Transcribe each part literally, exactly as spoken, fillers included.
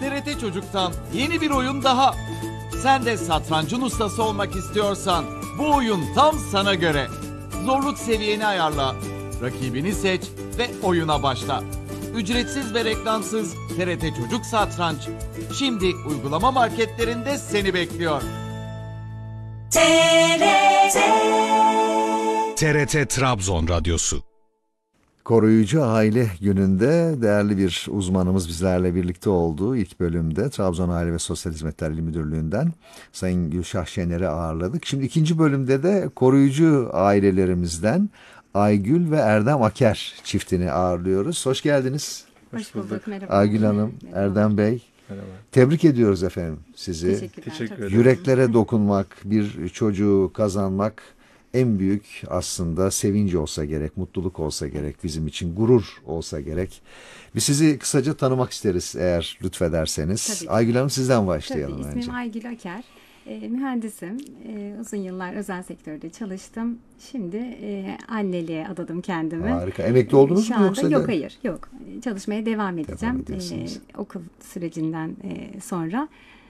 T R T Çocuk'tan yeni bir oyun daha. Sen de satrancın ustası olmak istiyorsan bu oyun tam sana göre. Zorluk seviyeni ayarla, rakibini seç ve oyuna başla. Ücretsiz ve reklamsız T R T Çocuk Satranç şimdi uygulama marketlerinde seni bekliyor. T R T T R T Trabzon Radyosu. Koruyucu Aile Günü'nde değerli bir uzmanımız bizlerle birlikte oldu. İlk bölümde Trabzon Aile ve Sosyal Hizmetler İl Müdürlüğü'nden Sayın Gülşah Şener'i ağırladık. Şimdi ikinci bölümde de koruyucu ailelerimizden Aygül ve Erdem Aker çiftini ağırlıyoruz. Hoş geldiniz. Hoş bulduk. Merhaba. Aygül Hanım, Merhaba. Erdem Bey. Merhaba. Tebrik ediyoruz efendim sizi. Teşekkürler. Teşekkür Çok ederim. sağ olun. Yüreklere dokunmak, bir çocuğu kazanmak en büyük aslında sevinç olsa gerek, mutluluk olsa gerek, bizim için gurur olsa gerek. Biz sizi kısaca tanımak isteriz eğer lütfederseniz. Tabii ki. Aygül Hanım sizden Tabii, başlayalım ismim önce. Aygül Aker. E, mühendisim. E, uzun yıllar özel sektörde çalıştım. Şimdi e, anneliğe adadım kendimi. Harika. Emekli oldunuz Şu mu anda yoksa? yok da- hayır yok. Çalışmaya devam edeceğim. ediyorsunuz. E, okul sürecinden e, sonra.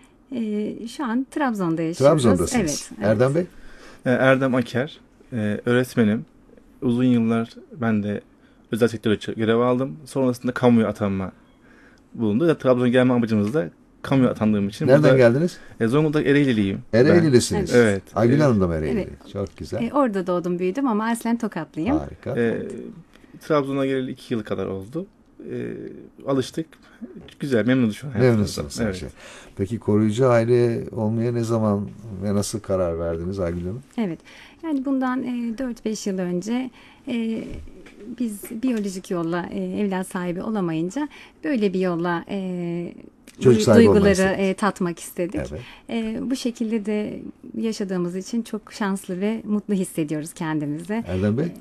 E, şu an Trabzon'da yaşıyoruz. Trabzon'dasınız. Evet, evet. Erdem Bey? Ee, Erdem Aker, e, öğretmenim. Uzun yıllar ben de özel sektörde ç- görev aldım. Sonrasında kamuya atanma bulundu. Ya, Trabzon'a gelme amacımız da kamuya atandığım için. Nereden burada, geldiniz? E, Zonguldak Ereğliliyim. Ereğlilisiniz. Ben. Evet. Aygül Evet. Hanım da mı Ereğlili? Evet. Çok güzel. E, orada doğdum büyüdüm ama aslen Tokatlıyım. Harika. E, Trabzon'a geleli iki yıl kadar oldu. E, alıştık. Güzel, memnunum şu an. hayatımızdan. Memnunsunuz her Evet. şey. Peki koruyucu aile olmaya ne zaman ve nasıl karar verdiniz Aygül Hanım? Evet. Yani bundan e, dört beş yıl önce e, biz biyolojik yolla e, evlat sahibi olamayınca böyle bir yolla e, Çocuk duy- sahibi olmayı duyguları istediniz. e, tatmak istedik. Evet. E, bu şekilde de yaşadığımız için çok şanslı ve mutlu hissediyoruz kendimizi. Erdem Bey?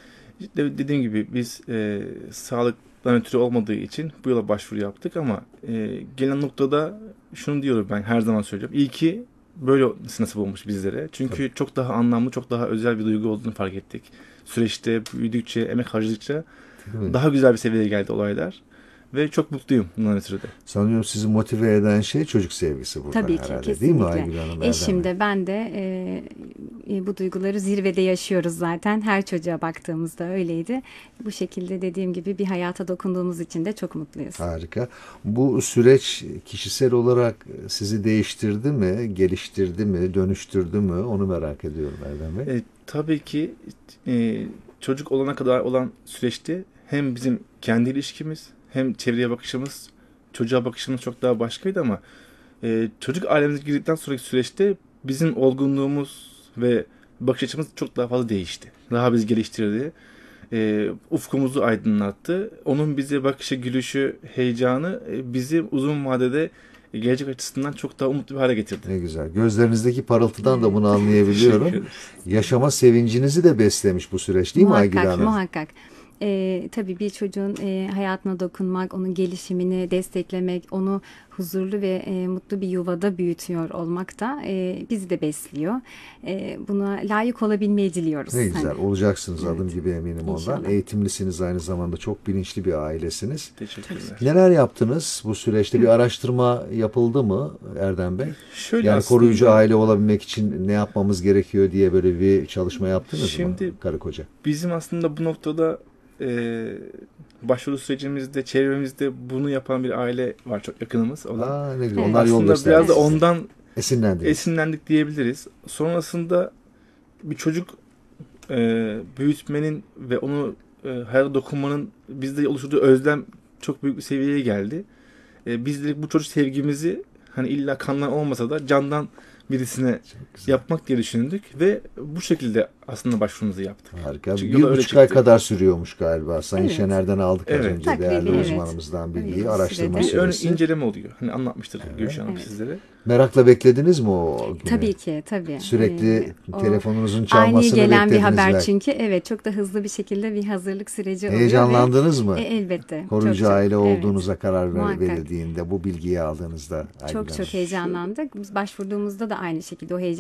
De- dediğim gibi biz e, sağlıktan ötürü olmadığı için bu yola başvuru yaptık ama e, gelen noktada şunu diyorum, ben her zaman söylüyorum. İyi ki böyle nasip olmuş bizlere. Çünkü çok daha anlamlı, çok daha özel bir duygu olduğunu fark ettik. Süreçte büyüdükçe, emek harcadıkça Değil mi? daha güzel bir seviyeye geldi olaylar. Ve çok mutluyum bundan ötürü de. Sanıyorum sizi motive eden şey çocuk sevgisi burada Tabii ki, herhalde. kesinlikle. Değil mi Aygül Hanım? Erdem Eşim Bey? de ben de e, e, bu duyguları zirvede yaşıyoruz zaten. Her çocuğa baktığımızda öyleydi. Bu şekilde dediğim gibi bir hayata dokunduğumuz için de çok mutluyuz. Harika. Bu süreç kişisel olarak sizi değiştirdi mi, geliştirdi mi, dönüştürdü mü? Onu merak ediyorum Erdem Bey. E, tabii ki e, çocuk olana kadar olan süreçte hem bizim kendi ilişkimiz hem çevreye bakışımız, çocuğa bakışımız çok daha başkaydı ama e, çocuk ailemize girdikten sonraki süreçte bizim olgunluğumuz ve bakış açımız çok daha fazla değişti. Daha bizi geliştirdi. E, ufkumuzu aydınlattı. Onun bize bakışı, gülüşü, heyecanı e, bizi uzun vadede e, gelecek açısından çok daha umutlu bir hale getirdi. Ne güzel. Gözlerinizdeki parıltıdan da bunu anlayabiliyorum. Teşekkür ederim. Yaşama sevincinizi de beslemiş bu süreç değil mi Aygül Muhakkak, Hanım? muhakkak. Ee, tabii bir çocuğun e, hayatına dokunmak, onun gelişimini desteklemek, onu huzurlu ve e, mutlu bir yuvada büyütüyor olmak da e, bizi de besliyor. E, buna layık olabilmeyi diliyoruz. Ne güzel. Hani. Olacaksınız Evet. adım gibi eminim ondan. İnşallah. Eğitimlisiniz aynı zamanda. Çok bilinçli bir ailesiniz. Teşekkürler. Neler yaptınız bu süreçte? Bir araştırma yapıldı mı Erdem Bey? Şöyle Yani aslında- koruyucu aile olabilmek için ne yapmamız gerekiyor diye böyle bir çalışma yaptınız Şimdi- mı karı koca? Bizim aslında bu noktada e, başvuru sürecimizde, çevremizde bunu yapan bir aile var, çok yakınımız olan. Aa, ne güzel. Evet. Onlar yol Aslında gösterdi biraz da size. ondan Esinlendiniz. esinlendik diyebiliriz. Sonrasında bir çocuk e, büyütmenin ve onu e, hayata dokunmanın bizde oluşturduğu özlem çok büyük bir seviyeye geldi. E, biz de bu çocuk sevgimizi hani illa kandan olmasa da candan birisine Güzel. yapmak diye düşündük ve bu şekilde aslında başvurumuzu yaptık. Harika. Çünkü Bir yola öyle buçuk ay çıktı. kadar sürüyormuş galiba. Sayın Evet. Şener'den aldık az Evet. önce Takribi, değerli evet. uzmanımızdan bilgiyi. Tabii, Araştırma sürede. Bir ön süresi. inceleme oluyor. Hani anlatmıştır Gülşah Hanım Evet. sizlere. Merakla beklediniz mi o günü? Tabii ki, tabii. Sürekli Ee, o telefonunuzun ani çalmasını gelen bir beklediniz haber belki. çünkü. Evet, çok da hızlı bir şekilde bir hazırlık süreci oluyor. Heyecanlandınız mı? Ve, e, elbette. Koruyucu Çok çok, aile evet. olduğunuza karar ver- Muhakkak. verildiğinde, bu bilgiyi aldığınızda. Aygül Çok Hanım. çok heyecanlandık. Biz başvurduğumuzda da aynı şekilde o heyecan